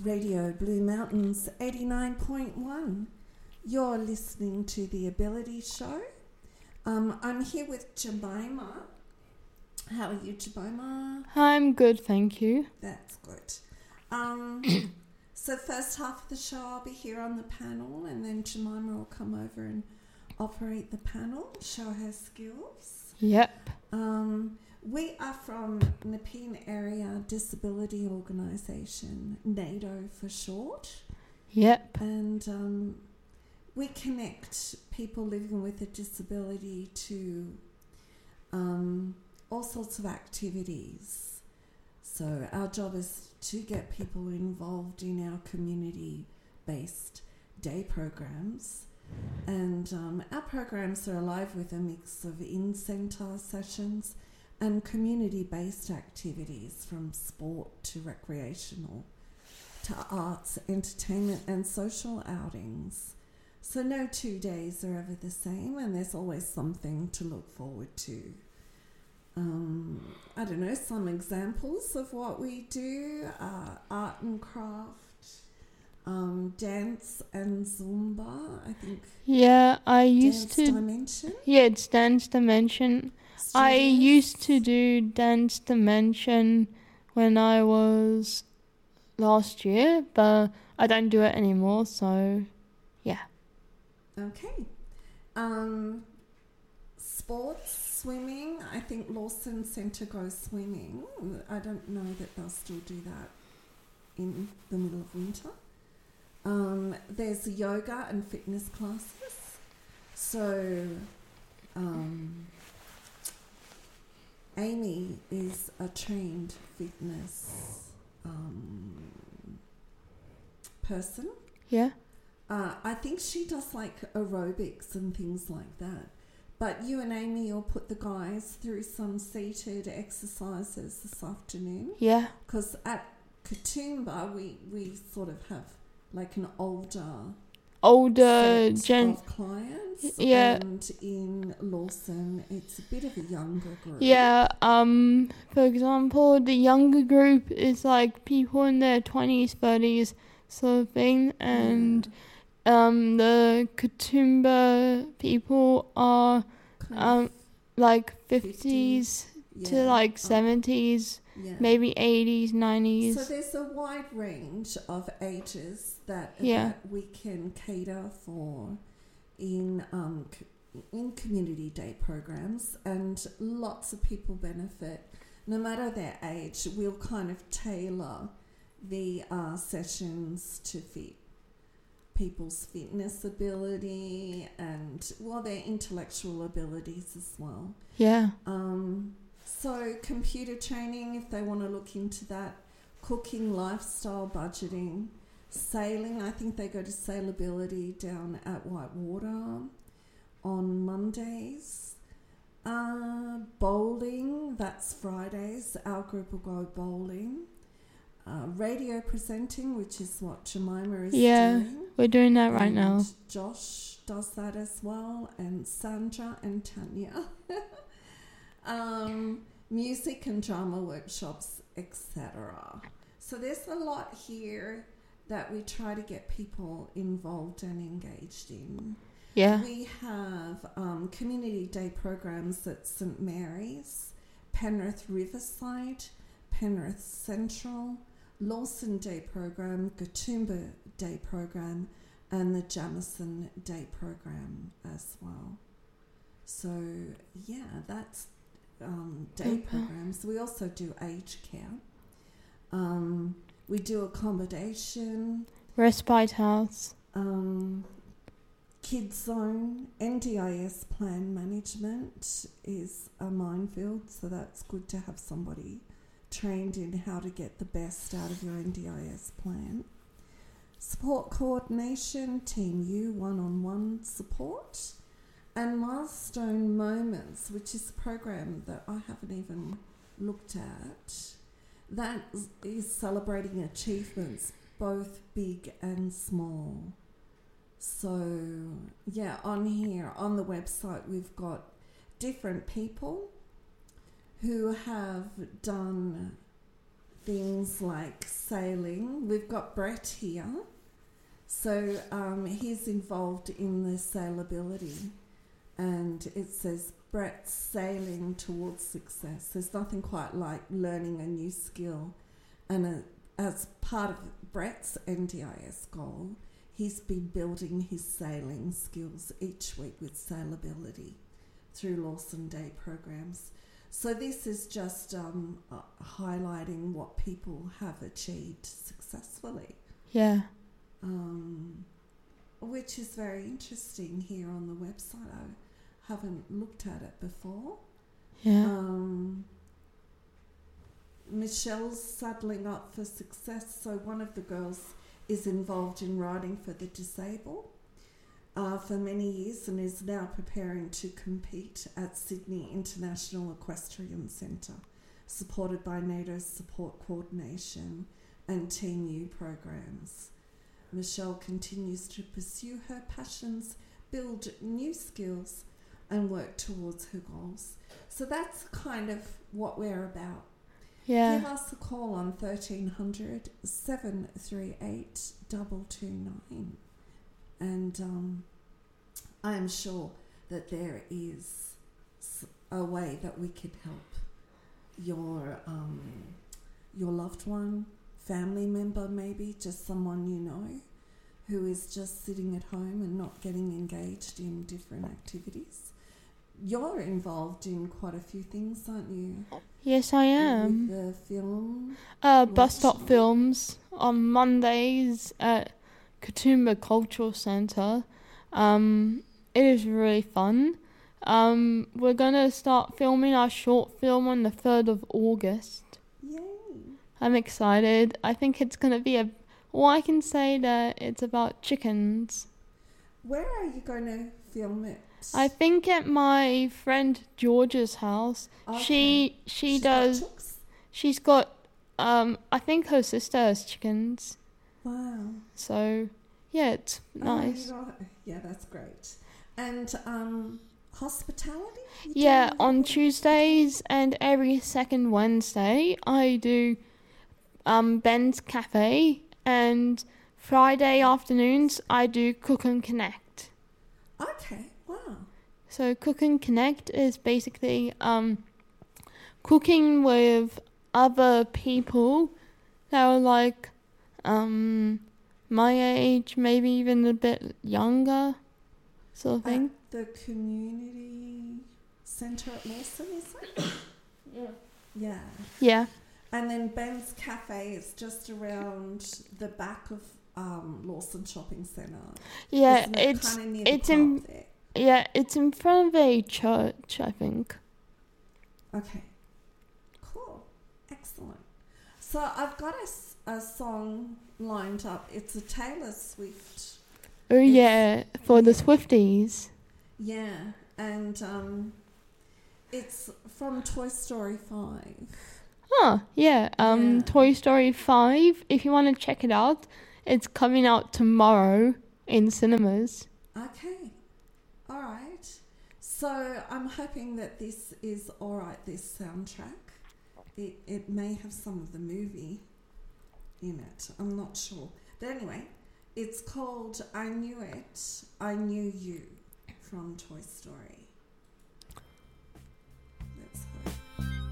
Radio Blue Mountains 89.1. You're listening to The Ability Show. I'm here with Jemima. How are you, Jemima? I'm good, thank you. That's good. So first half of the show I'll be here on the panel, and then Jemima will come over and operate the panel, show her skills. Yep. We are from Nepean Area Disability Organisation, NADO for short. Yep. And we connect people living with a disability to all sorts of activities. So our job is to get people involved in our community-based day programs. And our programs are alive with a mix of in-centre sessions and community-based activities, from sport to recreational to arts, entertainment and social outings. So no 2 days are ever the same, and there's always something to look forward to. I don't know, some examples of what we do are art and craft, dance and Zumba, I think. Yeah, I used Dance to... Dimension? Yeah, it's Dance Dimension. I used to do Dance Dimension when I was last year, but I don't do it anymore, so yeah. Okay. Sports, swimming. I think Lawson Centre goes swimming. I don't know that they'll still do that in the middle of winter. There's yoga and fitness classes. So Amy is a trained fitness person. Yeah. I think she does like aerobics and things like that. But you and Amy will put the guys through some seated exercises this afternoon. Yeah. Because at Katoomba, we sort of have like an older set of clients. Yeah. And in Lawson, it's a bit of a younger group. Yeah. For example, the younger group is like people in their 20s, 30s sort of thing, and the Katoomba people are like 50s to like 70s, maybe 80s, 90s. So there's a wide range of ages that we can cater for in community day programs, and lots of people benefit. No matter their age, we'll kind of tailor the sessions to fit people's fitness ability and, well, their intellectual abilities as well. Yeah. So computer training, if they want to look into that, cooking, lifestyle, budgeting, sailing. I think they go to Sailability down at Whitewater on Mondays. Bowling, that's Fridays. Our group will go bowling. Radio presenting, which is what Jemima is doing. Yeah, we're doing that right now. Josh does that as well, and Sandra and Tanya. Music and drama workshops, etc. So there's a lot here that we try to get people involved and engaged in. Yeah. We have community day programs at St Mary's, Penrith Riverside, Penrith Central, Lawson Day Program, Katoomba Day Program, and the Jamison Day Program as well. So, yeah, that's day programs. We also do aged care. We do accommodation. Respite house. Kids Zone, NDIS plan management is a minefield, so that's good to have somebody trained in how to get the best out of your NDIS plan. Support coordination, Team U one-on-one support, and Milestone Moments, which is a program that I haven't even looked at. That is celebrating achievements, both big and small. So, yeah, on here, on the website, we've got different people who have done things like sailing. We've got Brett here. So he's involved in the sailability, and it says Brett sailing towards success. There's nothing quite like learning a new skill, and as part of Brett's NDIS goal, he's been building his sailing skills each week with sailability through Lawson Day programs. So this is just highlighting what people have achieved successfully. Yeah. Which is very interesting here on the website. I haven't looked at it before. Yeah. Michelle's saddling up for success. So one of the girls is involved in riding for the disabled for many years and is now preparing to compete at Sydney International Equestrian Centre, supported by NATO's Support Coordination and Team U programs. Michelle continues to pursue her passions, build new skills, and work towards her goals. So that's kind of what we're about. Yeah. Give us a call on 1300 738 229, and I am sure that there is a way that we could help your loved one, family member, maybe just someone you know who is just sitting at home and not getting engaged in different activities. You're involved in quite a few things, aren't you? Yes, I am. With the film? Bus Stop Films on Mondays at Katoomba Cultural Centre. It is really fun. We're going to start filming our short film on the 3rd of August. Yay. I'm excited. I think it's going to be I can say that it's about chickens. Where are you going to film it? I think at my friend George's house. Okay. She does. Got chicks? She's got. I think her sister has chickens. Wow. So yeah, it's nice. Yeah, that's great. And hospitality? Yeah, on Tuesdays and every second Wednesday I do Ben's Cafe, and Friday afternoons I do Cook and Connect. Okay, wow. So Cook and Connect is basically cooking with other people that are like my age, maybe even a bit younger, sort of thing. At the community centre at Lawson, is it? Yeah. Yeah. Yeah. And then Ben's Cafe is just around the back of Lawson Shopping Centre. Yeah, Isn't it it's kinda near the it's park in there? yeah, it's in front of a church, I think. Okay. Cool. Excellent. So I've got a song lined up. It's a Taylor Swift. Oh yeah, for the Swifties. Yeah, and it's from Toy Story 5. Oh, yeah. Yeah. Toy Story 5, if you want to check it out, it's coming out tomorrow in cinemas. Okay. All right. So I'm hoping that this is all right, this soundtrack. It may have some of the movie in it. I'm not sure. But anyway, it's called I Knew It, I Knew You from Toy Story.